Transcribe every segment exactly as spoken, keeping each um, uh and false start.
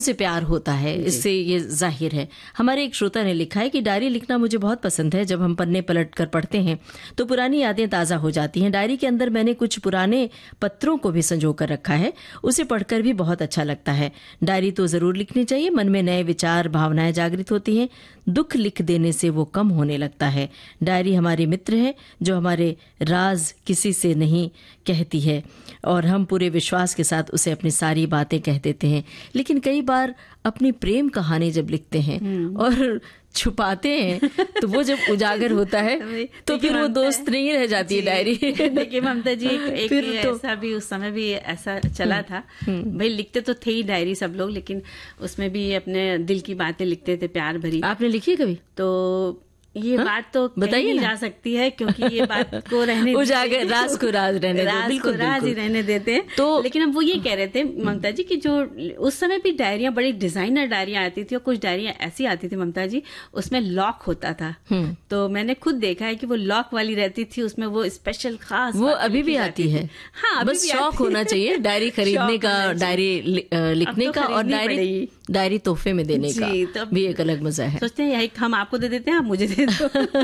से प्यार होता है, इससे ये जाहिर है। हमारे एक श्रोता ने लिखा है कि डायरी लिखना मुझे बहुत पसंद है। जब हम पन्ने पलट कर पढ़ते हैं तो पुरानी यादें ताज़ा हो जाती हैं। डायरी के अंदर मैंने कुछ पुराने पत्रों को भी संजो कर रखा है, उसे पढ़कर भी बहुत अच्छा लगता है। डायरी तो ज़रूर लिखनी चाहिए, मन में नए विचार भावनाएं जागृत होती हैं। दुख लिख देने से वो कम होने लगता है। डायरी हमारी मित्र है जो हमारे राज किसी से नहीं कहती है और हम पूरे विश्वास के साथ उसे अपनी सारी बातें कह देते हैं। लेकिन कई बार अपनी प्रेम कहानी जब लिखते हैं और छुपाते हैं तो वो जब उजागर होता है तो फिर वो दोस्त नहीं रह जाती है डायरी। देखिए ममता जी, एक, एक तो, ऐसा भी उस समय भी ऐसा चला था। भाई लिखते तो थे ही डायरी सब लोग, लेकिन उसमें भी अपने दिल की बातें लिखते थे, प्यार भरी। आपने लिखी कभी? तो ये हा? बात तो बताइए जा सकती है, क्योंकि ये बात को रहने उजागर, राज को राज रहने राज बिल्कुल, को राज ही रहने देते हैं। तो लेकिन अब वो ये कह रहे थे ममता जी कि जो उस समय भी डायरियां, बड़ी डिजाइनर डायरियां आती थी और कुछ डायरियां ऐसी आती थी ममता जी, उसमें लॉक होता था। तो मैंने खुद देखा है कि वो लॉक वाली रहती थी, उसमें वो स्पेशल खास वो अभी भी आती है। हाँ, बस शौक होना चाहिए डायरी खरीदने का, डायरी लिखने का और डायरी डायरी तोहफे में देने का भी एक अलग मजा है। सोचते हैं यही हम आपको दे देते हैं, आप मुझे दे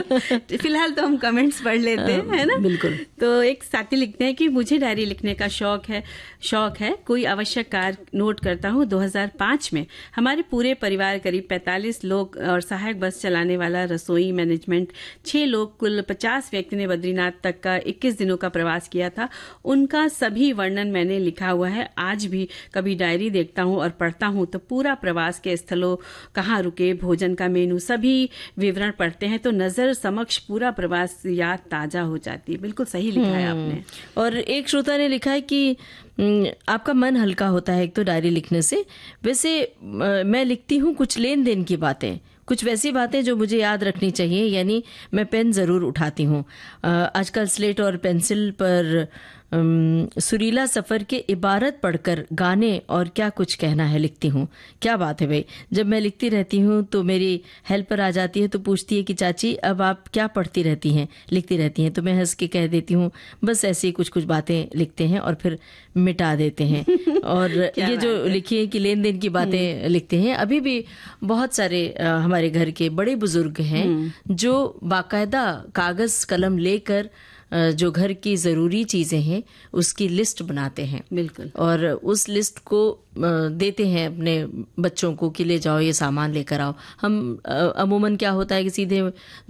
दो। फिलहाल तो हम कमेंट्स पढ़ लेते हैं, है ना? बिल्कुल। तो एक साथी लिखते हैं कि मुझे डायरी लिखने का शौक है शौक है कोई आवश्यक कार्य नोट करता हूँ। दो हज़ार पाँच में हमारे पूरे परिवार, करीब पैंतालीस लोग और सहायक बस चलाने वाला, रसोई, मैनेजमेंट, छह लोग, कुल पचास व्यक्ति ने बद्रीनाथ तक का इक्कीस दिनों का प्रवास किया था। उनका सभी वर्णन मैंने लिखा हुआ है। आज भी कभी डायरी देखता हूँ और पढ़ता हूँ तो पूरा प्रवास के स्थलों, कहाँ रुके, भोजन का मेनू, सभी विवरण पढ़ते हैं तो नजर समक्ष पूरा प्रवास याद ताजा हो जाती है। बिल्कुल सही लिखा है आपने। और एक श्रोता ने लिखा है कि आपका मन हल्का होता है एक तो डायरी लिखने से। वैसे मैं लिखती हूँ कुछ लेन देन की बातें, कुछ वैसी बातें जो मुझे याद रखनी चाहिए, यानी मैं पेन ज़रूर उठाती हूँ। आजकल स्लेट और पेंसिल पर सुरीला सफ़र के इबारत पढ़कर गाने और क्या कुछ कहना है लिखती हूँ। क्या बात है भाई, जब मैं लिखती रहती हूँ तो मेरी हेल्पर आ जाती है तो पूछती है कि चाची अब आप क्या पढ़ती रहती हैं, लिखती रहती हैं? तो मैं हंस के कह देती हूँ बस ऐसी कुछ कुछ बातें लिखते हैं और फिर मिटा देते हैं। और ये जो लिखी है कि लेन देन की बातें लिखते हैं, अभी भी बहुत सारे हमारे घर के बड़े बुजुर्ग हैं जो बाकायदा कागज कलम लेकर जो घर की ज़रूरी चीज़ें हैं उसकी लिस्ट बनाते हैं। बिल्कुल। और उस लिस्ट को देते हैं अपने बच्चों को कि ले जाओ ये सामान लेकर आओ। हम अमूमन क्या होता है कि सीधे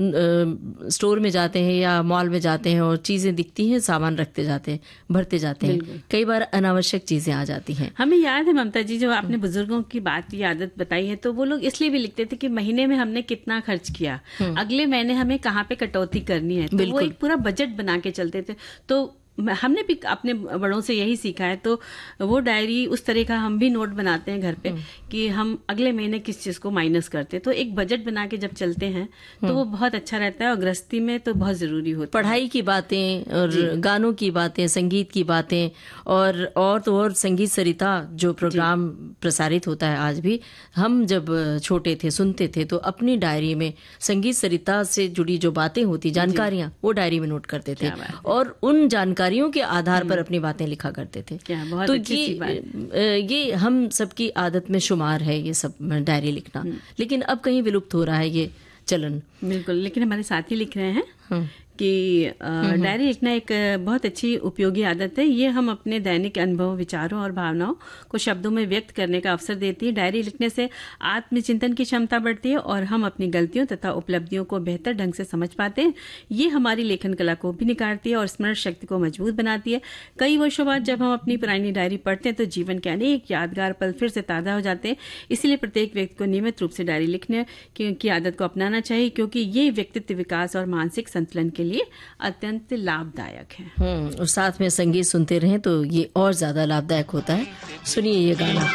स्टोर में जाते हैं या मॉल में जाते हैं और चीज़ें दिखती हैं, सामान रखते जाते हैं, भरते जाते हैं, कई बार अनावश्यक चीज़ें आ जाती हैं। हमें याद है ममता जी, जो आपने बुजुर्गों की बात की आदत बताई है, तो वो लोग इसलिए भी लिखते थे कि महीने में हमने कितना खर्च किया, अगले महीने हमें कहाँ पे कटौती करनी है, तो वो एक पूरा बजट बना के चलते थे। तो हमने भी अपने बड़ों से यही सीखा है। तो वो डायरी उस तरह का हम भी नोट बनाते हैं घर पे कि हम अगले महीने किस चीज को माइनस करते हैं। तो एक बजट बना के जब चलते हैं तो वो बहुत अच्छा रहता है और गृहस्थी में तो बहुत जरूरी होता है। पढ़ाई की बातें और गानों की बातें, संगीत की बातें, और और तो और संगीत सरिता जो प्रोग्राम प्रसारित होता है आज भी, हम जब छोटे थे सुनते थे तो अपनी डायरी में संगीत सरिता से जुड़ी जो बातें होती, जानकारियां, वो डायरी में नोट करते थे और उन जानकारी के आधार पर अपनी बातें लिखा करते थे। क्या बहुत तो अच्छी ये, सी बात। ये हम सबकी आदत में शुमार है ये सब डायरी लिखना, लेकिन अब कहीं विलुप्त हो रहा है ये चलन। बिल्कुल। लेकिन हमारे साथी लिख रहे हैं कि डायरी लिखना एक बहुत अच्छी उपयोगी आदत है। ये हम अपने दैनिक अनुभव, विचारों और भावनाओं को शब्दों में व्यक्त करने का अवसर देती है। डायरी लिखने से आत्मचिंतन की क्षमता बढ़ती है और हम अपनी गलतियों तथा उपलब्धियों को बेहतर ढंग से समझ पाते हैं। ये हमारी लेखन कला को भी निखारती है और स्मरण शक्ति को मजबूत बनाती है। कई वर्षों बाद जब हम अपनी पुरानी डायरी पढ़ते हैं तो जीवन के अनेक यादगार पल फिर से ताज़ा हो जाते हैं। इसलिए प्रत्येक व्यक्ति को नियमित रूप से डायरी लिखने की आदत को अपनाना चाहिए, क्योंकि ये व्यक्तित्व विकास और मानसिक संतुलन के लिए अत्यंत लाभदायक है। हम्म और साथ में संगीत सुनते रहें तो ये और ज्यादा लाभदायक होता है। सुनिए ये गाना।